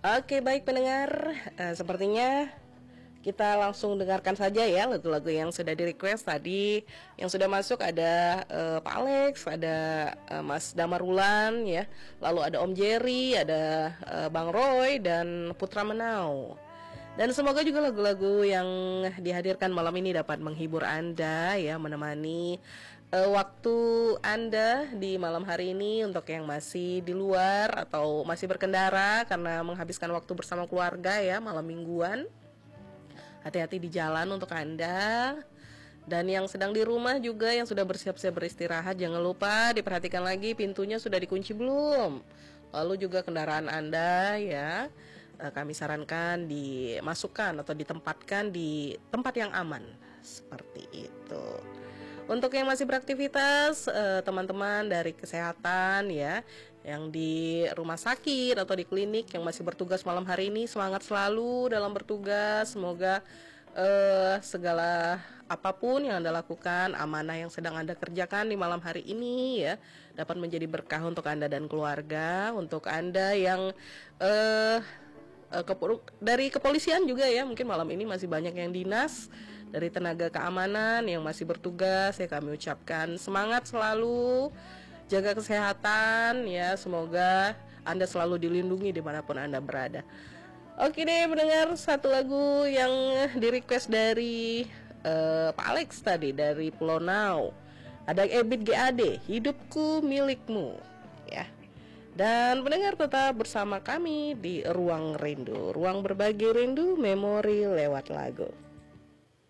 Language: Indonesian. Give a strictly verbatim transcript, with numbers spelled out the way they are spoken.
Oke, baik pendengar, uh, sepertinya kita langsung dengarkan saja ya lagu-lagu yang sudah di request tadi. Yang sudah masuk ada uh, Pak Alex, ada uh, Mas Damarulan ya, lalu ada Om Jerry, ada uh, Bang Roy dan Putra Menau. Dan semoga juga lagu-lagu yang dihadirkan malam ini dapat menghibur Anda ya, menemani uh, waktu Anda di malam hari ini. Untuk yang masih di luar atau masih berkendara karena menghabiskan waktu bersama keluarga ya, malam mingguan, hati-hati di jalan untuk Anda. Dan yang sedang di rumah juga, yang sudah bersiap-siap beristirahat, jangan lupa diperhatikan lagi pintunya sudah dikunci belum. Lalu juga kendaraan Anda ya, kami sarankan dimasukkan atau ditempatkan di tempat yang aman, seperti itu. Untuk yang masih beraktivitas, teman-teman dari kesehatan ya, yang di rumah sakit atau di klinik yang masih bertugas malam hari ini, semangat selalu dalam bertugas. Semoga uh, segala apapun yang Anda lakukan, amanah yang sedang Anda kerjakan di malam hari ini ya, dapat menjadi berkah untuk Anda dan keluarga. Untuk Anda yang uh, dari kepolisian juga ya, mungkin malam ini masih banyak yang dinas, dari tenaga keamanan yang masih bertugas ya, kami ucapkan semangat selalu, jaga kesehatan ya, semoga Anda selalu dilindungi dimanapun Anda berada. Oke deh mendengar, satu lagu yang di request dari uh, Pak Alex tadi dari Pulau Nau, ada Ebit G A D, Hidupku Milikmu ya. Dan pendengar tetap bersama kami di Ruang Rindu, ruang berbagi rindu, memori lewat lagu.